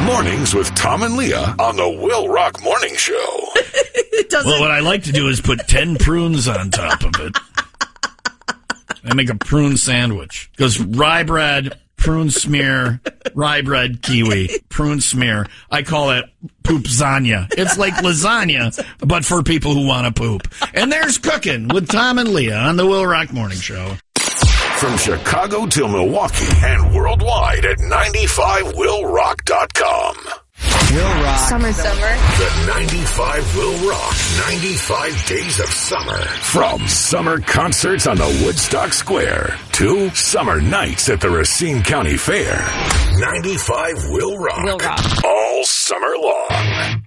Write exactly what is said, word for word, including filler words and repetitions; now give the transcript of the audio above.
Mornings with Tom and Leah on the Will Rock Morning Show. Well, what I like to do is put ten prunes on top of it. I make a prune sandwich. It goes rye bread, prune smear, rye bread, kiwi, prune smear. I call it poopzania. It's like lasagna, but for people who want to poop. And there's Cooking with Tom and Leah on the Will Rock Morning Show. From Chicago to Milwaukee and worldwide at ninety-five will rock dot com. Will Rock. Summer, summer. The ninety-five Will Rock ninety-five Days of Summer. From summer concerts on the Woodstock Square to summer nights at the Racine County Fair. ninety-five Will Rock. Will Rock. All summer long.